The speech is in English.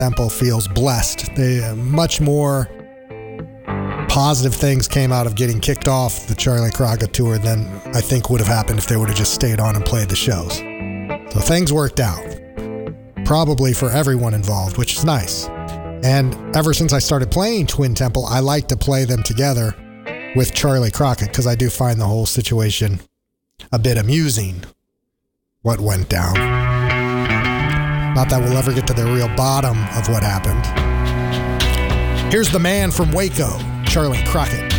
Temple feels blessed. Much more positive things came out of getting kicked off the Charlie Crockett tour than I think would have happened if they would have just stayed on and played the shows. So things worked out. Probably for everyone involved, which is nice. And ever since I started playing Twin Temple, I like to play them together with Charlie Crockett because I do find the whole situation a bit amusing, what went down. Not that we'll ever get to the real bottom of what happened. Here's the man from Waco, Charlie Crockett.